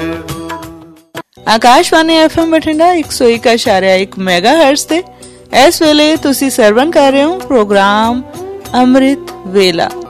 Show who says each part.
Speaker 1: Akashvani FM Bathinda 101.1 megahertz ते इस वेले तुसी सरवण कर रहे हो प्रोग्राम अमृत वेला।